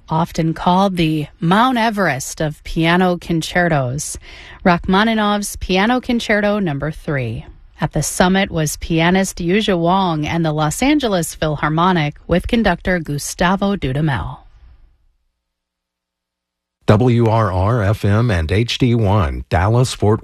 often called the Mount Everest of piano concertos, Rachmaninoff's Piano Concerto No. 3. At the summit was pianist Yuzha Wang and the Los Angeles Philharmonic with conductor Gustavo Dudamel. WRR-FM and HD1, Dallas, Fort